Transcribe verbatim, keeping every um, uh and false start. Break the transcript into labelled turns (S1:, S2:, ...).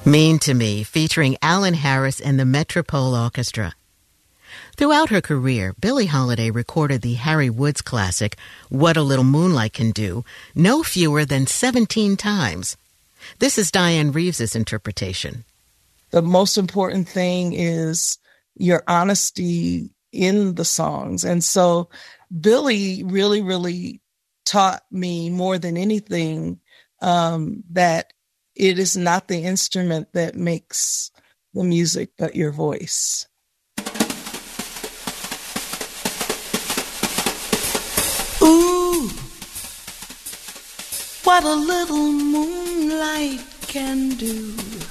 S1: Mean to Me, featuring Alan Harris and the Metropole Orchestra. Throughout her career, Billie Holiday recorded the Harry Woods classic, What a Little Moonlight Can Do, no fewer than seventeen times. This is Diane Reeves' interpretation.
S2: The most important thing is your honesty in the songs. And so Billie really, really taught me more than anything um, that it is not the instrument that makes the music, but your voice.
S3: Ooh, what a little moonlight can do.